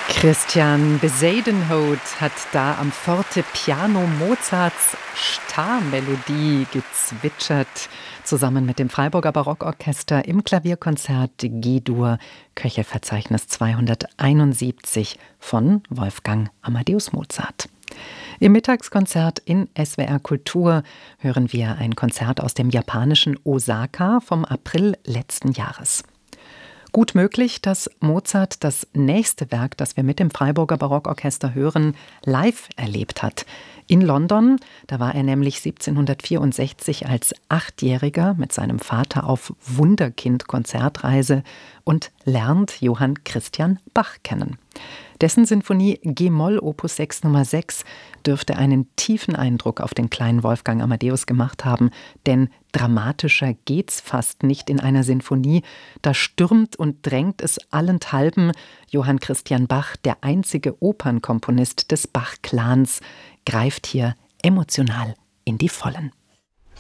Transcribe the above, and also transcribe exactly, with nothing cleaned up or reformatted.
Christian Bezuidenhout hat da am Fortepiano Mozarts Starmelodie gezwitschert, zusammen mit dem Freiburger Barockorchester im Klavierkonzert G-Dur, Köchelverzeichnis zweihunderteinundsiebzig von Wolfgang Amadeus Mozart. Im Mittagskonzert in S W R Kultur hören wir ein Konzert aus dem japanischen Osaka vom April letzten Jahres. Gut möglich, dass Mozart das nächste Werk, das wir mit dem Freiburger Barockorchester hören, live erlebt hat. In London, da war er nämlich siebzehnhundertvierundsechzig als Achtjähriger mit seinem Vater auf Wunderkind-Konzertreise und lernt Johann Christian Bach kennen. Dessen Sinfonie G-Moll Opus sechs Nummer sechs dürfte einen tiefen Eindruck auf den kleinen Wolfgang Amadeus gemacht haben, denn dramatischer geht's fast nicht in einer Sinfonie. Da stürmt und drängt es allenthalben. Johann Christian Bach, der einzige Opernkomponist des Bach-Clans, greift hier emotional in die Vollen.